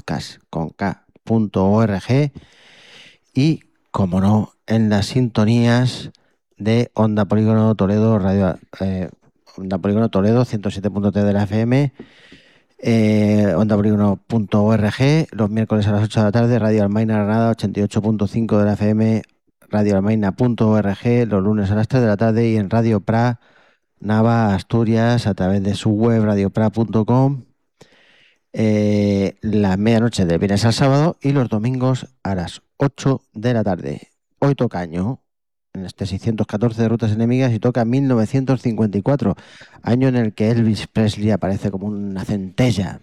podcast con K.org y, como no, en las sintonías de Onda Polígono Toledo, Onda Polígono Toledo, 107.3 de la FM, ondapolígono.org, los miércoles a las 8 de la tarde, Radio Almaina Granada, 88.5 de la FM, radioalmaina.org, los lunes a las 3 de la tarde, y en Radio Pra Nava, Asturias, a través de su web radiopra.com, la medianoche del viernes al sábado y los domingos a las 8 de la tarde. Hoy toca año, en este 614 de Rutas Enemigas, y toca 1954, año en el que Elvis Presley aparece como una centella.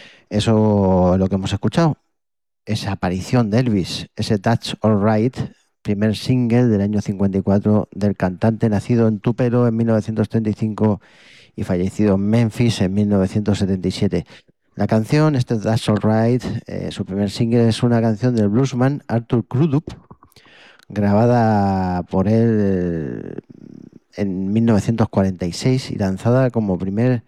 Eso es lo que hemos escuchado, esa aparición de Elvis, ese That's Alright, primer single del año 54 del cantante, nacido en Tupelo en 1935 y fallecido en Memphis en 1977. La canción, este That's Alright, su primer single, es una canción del bluesman Arthur Crudup, grabada por él en 1946 y lanzada como primer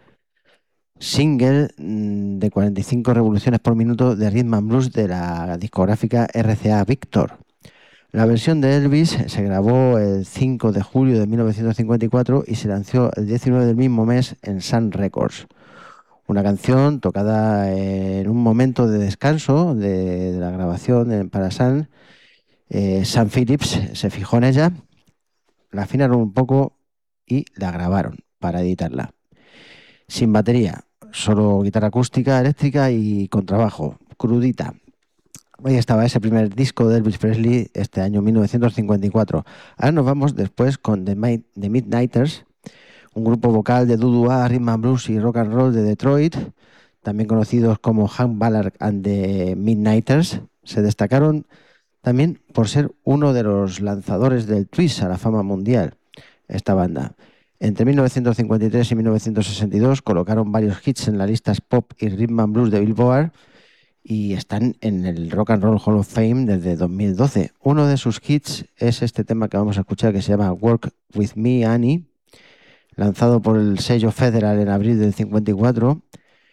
single de 45 revoluciones por minuto de rhythm and blues de la discográfica RCA Victor. La versión de Elvis se grabó el 5 de julio de 1954 y se lanzó el 19 del mismo mes en Sun Records. Una canción tocada en un momento de descanso de la grabación para Sun. Sam Phillips se fijó en ella, la afinaron un poco y la grabaron para editarla. Sin batería, solo guitarra acústica, eléctrica y contrabajo, crudita. Ahí estaba ese primer disco de Elvis Presley, este año 1954. Ahora nos vamos después con The Midnighters, un grupo vocal de doo-wah, rhythm and blues y rock and roll de Detroit, también conocidos como Hank Ballard and the Midnighters. Se destacaron también por ser uno de los lanzadores del twist a la fama mundial, esta banda. Entre 1953 y 1962 colocaron varios hits en las listas pop y rhythm and blues de Billboard y están en el Rock and Roll Hall of Fame desde 2012. Uno de sus hits es este tema que vamos a escuchar, que se llama Work With Me, Annie, lanzado por el sello Federal en abril del 54.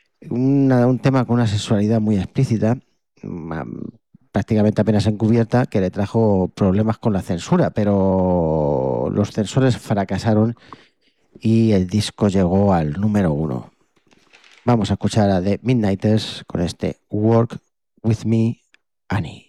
Un tema con una sexualidad muy explícita, prácticamente apenas encubierta, que le trajo problemas con la censura, pero los censores fracasaron y el disco llegó al número 1. Vamos a escuchar a The Midnighters con este Work With Me, Annie.